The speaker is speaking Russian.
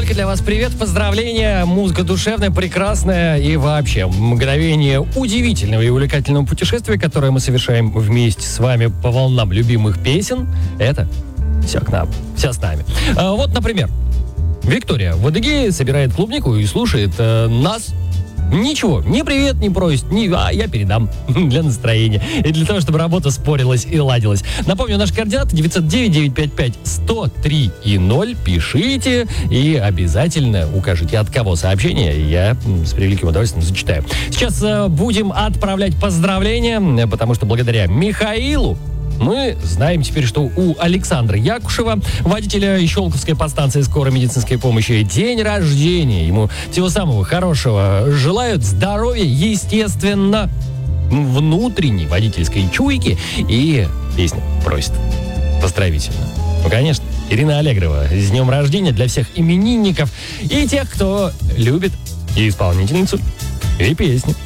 только для вас привет, поздравления, музыка душевная, прекрасная и вообще мгновение удивительного и увлекательного путешествия, которое мы совершаем вместе с вами по волнам любимых песен. Это все к нам, все с нами. Вот, например, Виктория в Адыгее собирает клубнику и слушает нас. Ничего, ни привет не просит, я передам для настроения и для того, чтобы работа спорилась и ладилась. Напомню, наши координаты 909-555-103-0. Пишите и обязательно укажите, от кого сообщение. Я с превеликим удовольствием зачитаю. Сейчас будем отправлять поздравления, потому что благодаря Михаилу мы знаем теперь, что у Александра Якушева, водителя Щелковской подстанции скорой медицинской помощи, день рождения. Ему всего самого хорошего желают, здоровья, естественно, внутренней водительской чуйки, и песню просит поздравительно. Ну, конечно, Ирина Аллегрова. С днем рождения для всех именинников и тех, кто любит и исполнительницу, и песни.